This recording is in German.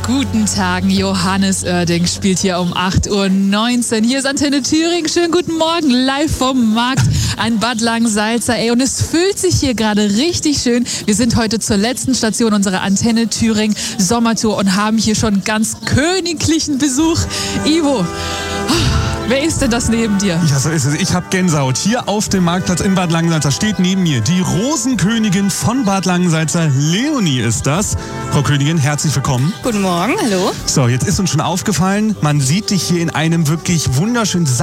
Guten Tagen, Johannes Oerding spielt hier um 8:19 Uhr. Hier ist Antenne Thüringen. Schönen guten Morgen, live vom Markt an Bad Langensalza. Und es fühlt sich hier gerade richtig schön. Wir sind heute zur letzten Station unserer Antenne Thüringen Sommertour und haben hier schon ganz königlichen Besuch. Ivo, wer ist denn das neben dir? Ja, so ist es. Ich habe Gänsehaut. Hier auf dem Marktplatz in Bad Langensalza steht neben mir die Rosenkönigin von Bad Langensalza. Leonie ist das. Frau Königin, herzlich willkommen. Guten Morgen, hallo. So, jetzt ist uns schon aufgefallen, man sieht dich hier in einem wirklich wunderschönen